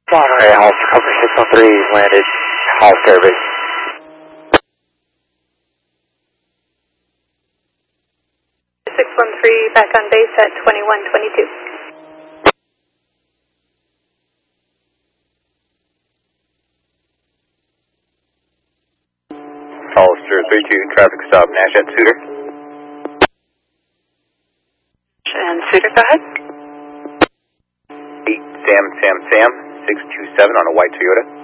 Monterey, Hollister, cover 613, landed, Hollister Airbase. 613, back on base at 2122. Hollister 32, traffic stop, Nash at Suter. And Suter, go ahead. 8, Sam, 627 on a white Toyota.